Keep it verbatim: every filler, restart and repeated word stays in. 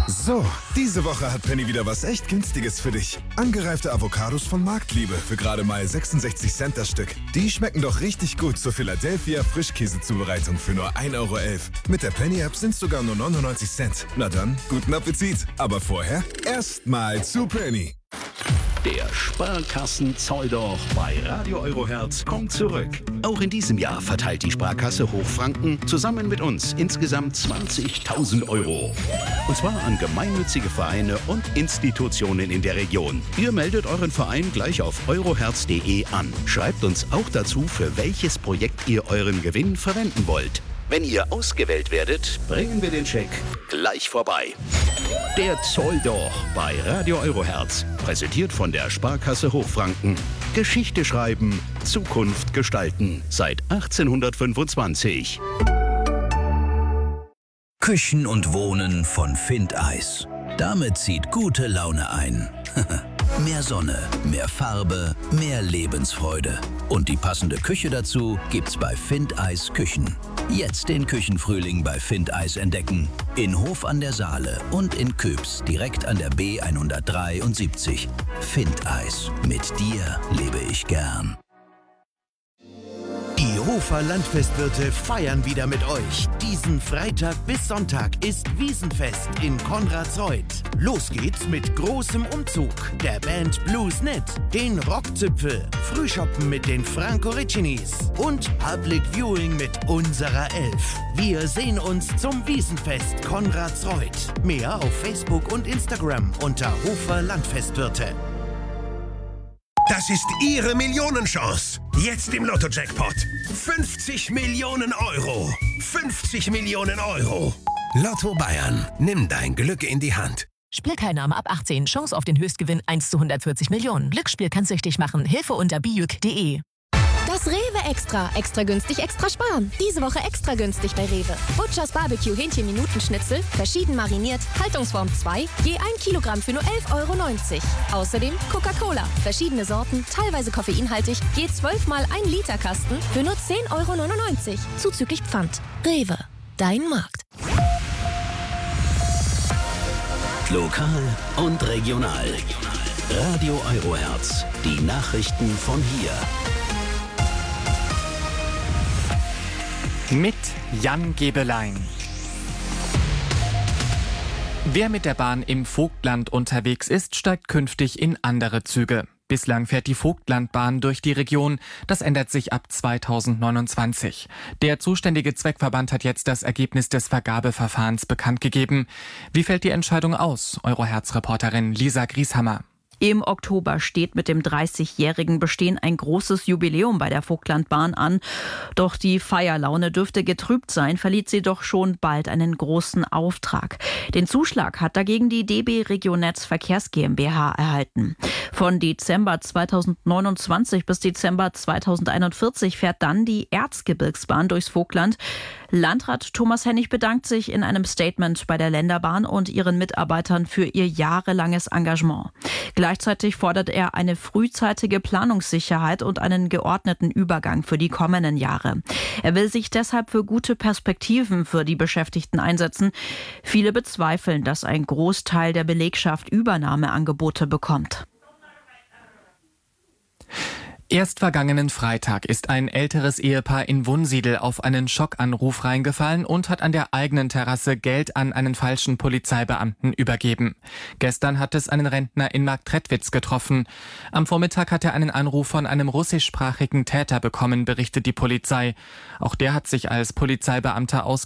So, diese Woche hat Penny wieder was echt Günstiges für dich. Angereifte Avocados von Marktliebe für gerade mal sechsundsechzig Cent das Stück. Die schmecken doch richtig gut zur Philadelphia Frischkäsezubereitung für nur ein Euro elf. Mit der Penny-App sind es sogar nur neunundneunzig Cent. Na dann, guten Appetit. Aber vorher erstmal zu Penny. Der Sparkassen-Zolldoch bei Radio Eurohertz kommt zurück. Auch in diesem Jahr verteilt die Sparkasse Hochfranken zusammen mit uns insgesamt zwanzigtausend Euro. Und zwar an gemeinnützige Vereine und Institutionen in der Region. Ihr meldet euren Verein gleich auf eurohertz punkt de an. Schreibt uns auch dazu, für welches Projekt ihr euren Gewinn verwenden wollt. Wenn ihr ausgewählt werdet, bringen wir den Scheck gleich vorbei. Der Zolldoch bei Radio Eurohertz, präsentiert von der Sparkasse Hochfranken. Geschichte schreiben, Zukunft gestalten. Seit achtzehnhundertfünfundzwanzig. Küchen und Wohnen von Findeis. Damit zieht gute Laune ein. Mehr Sonne, mehr Farbe, mehr Lebensfreude. Und die passende Küche dazu gibt's bei Findeis Küchen. Jetzt den Küchenfrühling bei Findeis entdecken. In Hof an der Saale und in Köps, direkt an der B hundertdreiundsiebzig. Findeis. Mit dir lebe ich gern. Die Hofer Landfestwirte feiern wieder mit euch. Diesen Freitag bis Sonntag ist Wiesenfest in Konradsreuth. Los geht's mit großem Umzug, der Band Bluesnet, den Rockzipfel, Frühshoppen mit den Franco Riccinis und Public Viewing mit unserer Elf. Wir sehen uns zum Wiesenfest Konradsreuth. Mehr auf Facebook und Instagram unter Hofer Landfestwirte. Das ist Ihre Millionenchance. Jetzt im Lotto-Jackpot. fünfzig Millionen Euro. fünfzig Millionen Euro. Lotto Bayern. Nimm dein Glück in die Hand. Spielteilnahme ab achtzehn. Chance auf den Höchstgewinn eins zu hundertvierzig Millionen. Glücksspiel kann süchtig machen. Hilfe unter bijuk punkt de. Das Rewe Extra. Extra günstig, extra sparen. Diese Woche extra günstig bei Rewe. Butchers Barbecue Hähnchen-Minuten-Schnitzel, verschieden mariniert, Haltungsform zwei, je ein Kilogramm für nur elf Euro neunzig. Außerdem Coca-Cola, verschiedene Sorten, teilweise koffeinhaltig, je zwölf mal ein Liter Kasten für nur zehn Euro neunundneunzig. Zuzüglich Pfand. Rewe, dein Markt. Lokal und regional. Radio Eurohertz. Die Nachrichten von hier. Mit Jan Gebelein. Wer mit der Bahn im Vogtland unterwegs ist, steigt künftig in andere Züge. Bislang fährt die Vogtlandbahn durch die Region. Das ändert sich ab zweitausendneunundzwanzig. Der zuständige Zweckverband hat jetzt das Ergebnis des Vergabeverfahrens bekannt gegeben. Wie fällt die Entscheidung aus? Eurohertz-Reporterin Lisa Grieshammer. Im Oktober steht mit dem dreißigjährigen Bestehen ein großes Jubiläum bei der Vogtlandbahn an. Doch die Feierlaune dürfte getrübt sein, verliert sie doch schon bald einen großen Auftrag. Den Zuschlag hat dagegen die D B Regionetz Verkehrs GmbH erhalten. Von Dezember zweitausendneunundzwanzig bis Dezember zweitausendeinundvierzig fährt dann die Erzgebirgsbahn durchs Vogtland. Landrat Thomas Hennig bedankt sich in einem Statement bei der Länderbahn und ihren Mitarbeitern für ihr jahrelanges Engagement. Gleichzeitig fordert er eine frühzeitige Planungssicherheit und einen geordneten Übergang für die kommenden Jahre. Er will sich deshalb für gute Perspektiven für die Beschäftigten einsetzen. Viele bezweifeln, dass ein Großteil der Belegschaft Übernahmeangebote bekommt. Erst vergangenen Freitag ist ein älteres Ehepaar in Wunsiedel auf einen Schockanruf reingefallen und hat an der eigenen Terrasse Geld an einen falschen Polizeibeamten übergeben. Gestern hat es einen Rentner in Marktredwitz getroffen. Am Vormittag hat er einen Anruf von einem russischsprachigen Täter bekommen, berichtet die Polizei. Auch der hat sich als Polizeibeamter ausgegeben.